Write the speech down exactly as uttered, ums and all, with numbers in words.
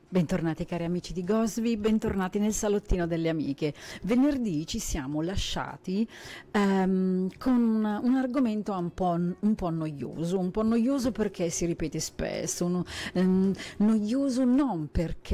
Bentornati cari amici di Gosvi, bentornati nel salottino delle amiche. Venerdì ci siamo lasciati ehm, con un, un argomento un po', un po' noioso, un po' noioso perché si ripete spesso, un, ehm, noioso non perché